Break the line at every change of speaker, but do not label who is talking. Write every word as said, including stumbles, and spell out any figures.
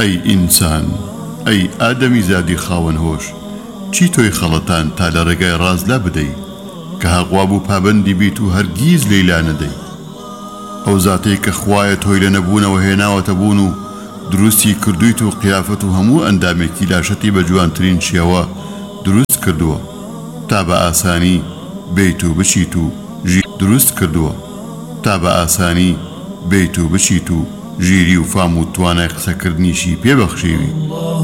ئەی ئینسان، ئەی ئادەمی زادی خاوەن هۆش، چی تۆی خەڵەتان تا لە ڕێگای ڕاست لا بدەی کە هەغوا بوو پابەندی بیت و هەرگیز لێیلا نەدەی. ئەو زاتەی کە خوایە تۆی لە نەبوونەوە هێناوەتە بوون و دروستی کردویت و قیافەت و هەموو ئەندامێکی لاشەتی بە جوانترین شێوە دروست کردووە تا بە ئاسانی بیت و بچیت و دروست کردووە تا بە ئاسانی بیت و بچیت و ژیری و فام و توانای قسەکردنیشی پێبەخشیوی.